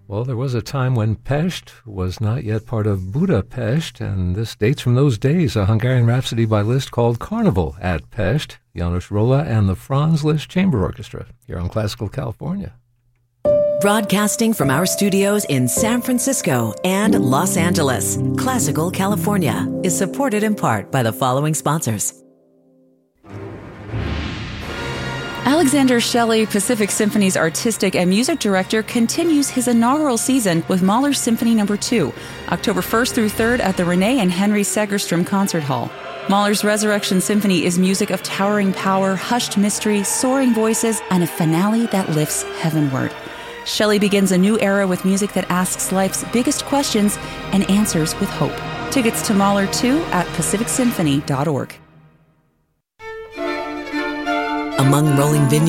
Well, there was a time when Pest was not yet part of Budapest, and this dates from those days, a Hungarian Rhapsody by Liszt called Carnival at Pest, János Róla and the Franz Liszt Chamber Orchestra, here on Classical California. Broadcasting from our studios in San Francisco and Los Angeles, Classical California is supported in part by the following sponsors. Alexander Shelley, Pacific Symphony's artistic and music director, continues his inaugural season with Mahler's Symphony No. 2, October 1st through 3rd at the Renee and Henry Segerstrom Concert Hall. Mahler's Resurrection Symphony is music of towering power, hushed mystery, soaring voices, and a finale that lifts heavenward. Shelley begins a new era with music that asks life's biggest questions and answers with hope. Tickets to Mahler 2 at pacificsymphony.org. Among rolling vineyards